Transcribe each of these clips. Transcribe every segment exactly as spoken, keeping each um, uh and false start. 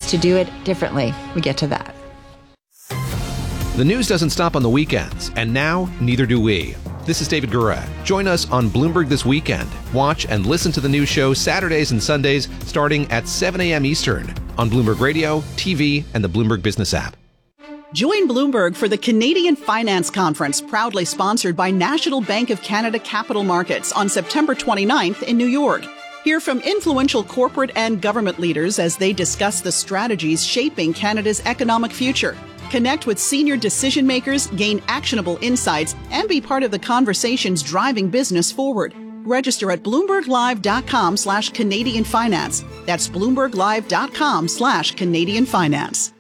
to do it differently. We get to that. The news doesn't stop on the weekends, and now neither do we. This is David Gura. Join us on Bloomberg This Weekend. Watch and listen to the news show Saturdays and Sundays starting at seven a.m. Eastern on Bloomberg Radio, T V, and the Bloomberg Business app. Join Bloomberg for the Canadian Finance Conference, proudly sponsored by National Bank of Canada Capital Markets on September twenty-ninth in New York. Hear from influential corporate and government leaders as they discuss the strategies shaping Canada's economic future. Connect with senior decision makers, gain actionable insights, and be part of the conversations driving business forward. Register at bloomberglive.com slash Canadian Finance. That's bloomberglive.com slash Canadian Finance.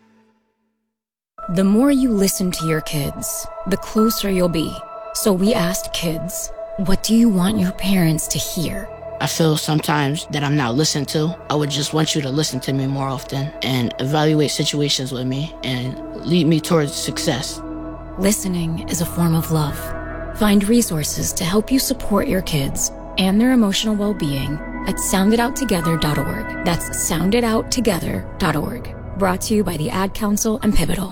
The more you listen to your kids, the closer you'll be. So we asked kids, what do you want your parents to hear? I feel sometimes that I'm not listened to. I would just want you to listen to me more often and evaluate situations with me and lead me towards success. Listening is a form of love. Find resources to help you support your kids and their emotional well-being at sound it out together dot org. That's sound it out together dot org. Brought to you by the Ad Council and Pivotal.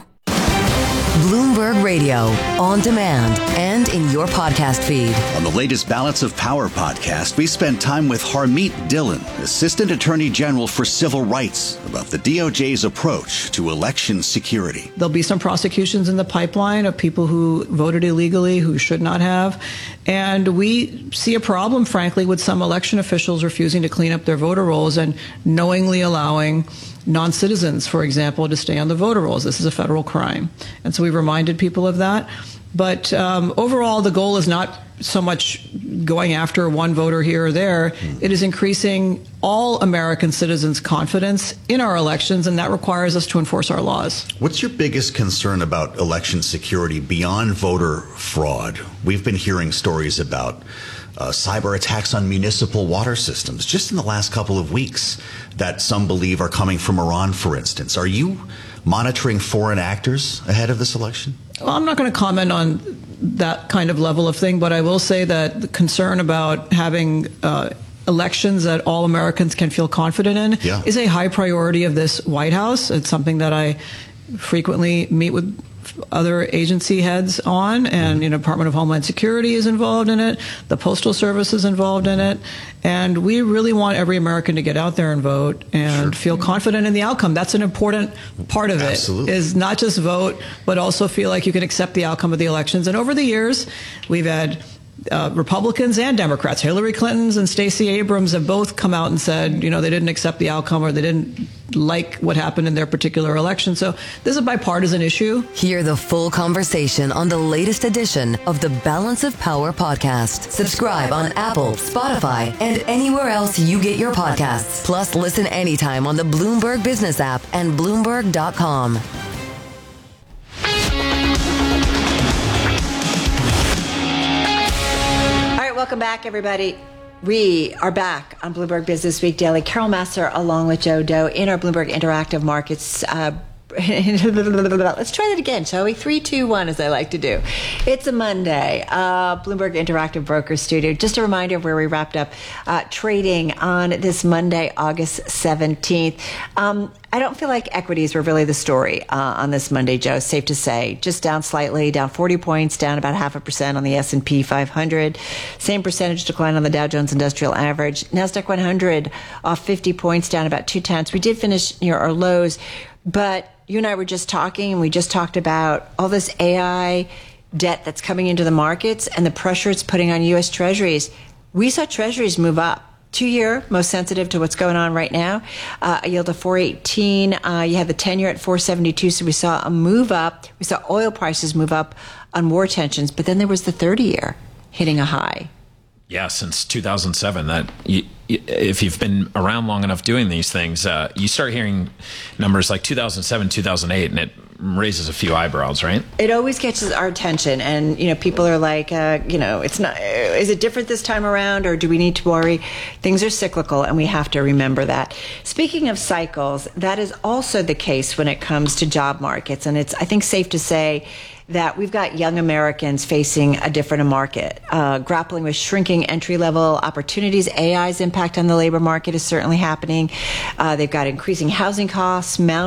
Bloomberg Radio, on demand and in your podcast feed. On the latest Balance of Power podcast, we spent time with Harmeet Dillon, Assistant Attorney General for Civil Rights, about the D O J's approach to election security. There'll be some prosecutions in the pipeline of people who voted illegally, who should not have. And we see a problem, frankly, with some election officials refusing to clean up their voter rolls and knowingly allowing non-citizens, for example, to stay on the voter rolls. This is a federal crime. And so we reminded people of that. But um, overall, the goal is not so much going after one voter here or there. Mm. It is increasing all American citizens' confidence in our elections, and that requires us to enforce our laws. What's your biggest concern about election security beyond voter fraud? We've been hearing stories about Uh, cyber attacks on municipal water systems just in the last couple of weeks that some believe are coming from Iran, for instance. Are you monitoring foreign actors ahead of this election? Well, I'm not going to comment on that kind of level of thing, but I will say that the concern about having uh, elections that all Americans can feel confident in yeah. is a high priority of this White House. It's something that I frequently meet with other agency heads on, and you know, Department of Homeland Security is involved in it. The Postal Service is involved in it. And we really want every American to get out there and vote and sure. feel confident in the outcome. That's an important part of Absolutely. it, is not just vote, but also feel like you can accept the outcome of the elections. And over the years, we've had Uh, Republicans and Democrats, Hillary Clinton and Stacey Abrams, have both come out and said, you know, they didn't accept the outcome or they didn't like what happened in their particular election. So this is a bipartisan issue. Hear the full conversation on the latest edition of the Balance of Power podcast. Subscribe on Apple, Spotify, and anywhere else you get your podcasts. Plus, listen anytime on the Bloomberg Business app and Bloomberg dot com. Welcome back, everybody. We are back on Bloomberg Business Week Daily. Carol Massar along with Joe Doe in our Bloomberg Interactive Markets. Uh, let's try that again, shall we? Three, two, one, as I like to do. It's a Monday. Uh, Bloomberg Interactive Brokers Studio. Just a reminder of where we wrapped up uh, trading on this Monday, August seventeenth. Um, I don't feel like equities were really the story uh, on this Monday, Joe. Safe to say. Just down slightly, down forty points, down about half a percent on the S and P five hundred. Same percentage decline on the Dow Jones Industrial Average. NASDAQ one hundred off fifty points, down about two tenths. We did finish near our lows, but you and I were just talking, and we just talked about all this A I debt that's coming into the markets and the pressure it's putting on U S Treasuries. We saw Treasuries move up. Two-year, most sensitive to what's going on right now, uh, a yield of four eighteen. Uh, you have the ten-year at four seventy-two, so we saw a move up. We saw oil prices move up on war tensions, but then there was the thirty-year hitting a high. Yeah, since two thousand seven. That you, if you've been around long enough doing these things, uh, you start hearing numbers like two thousand seven, two thousand eight, and it raises a few eyebrows, right? It always catches our attention, and you know, people are like, uh, you know, it's not. Is it different this time around, or do we need to worry? Things are cyclical, and we have to remember that. Speaking of cycles, that is also the case when it comes to job markets, and it's, I think, safe to say that we've got young Americans facing a different market, uh, grappling with shrinking entry-level opportunities. A I's impact on the labor market is certainly happening. Uh, they've got increasing housing costs,